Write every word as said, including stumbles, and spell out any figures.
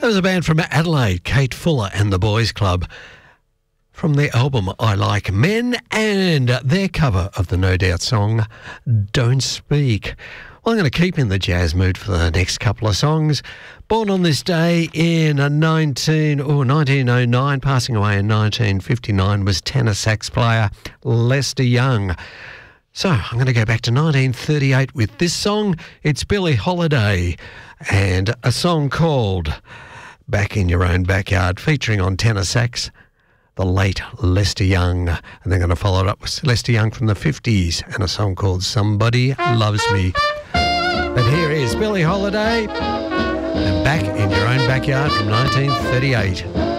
There was a band from Adelaide, Kate Fuller and the Boys Club, from their album I Like Men, and their cover of the No Doubt song Don't Speak. Well, I'm going to keep in the jazz mood for the next couple of songs. Born on this day in nineteen, oh, nineteen oh nine, passing away in nineteen fifty-nine, was tenor sax player Lester Young. So I'm going to go back to nineteen thirty-eight with this song. It's Billie Holiday and a song called Back in Your Own Backyard, featuring on tenor sax the late Lester Young. And they're going to follow it up with Lester Young from the fifties and a song called Somebody Loves Me. But here is Billie Holiday and Back in Your Own Backyard from nineteen thirty-eight.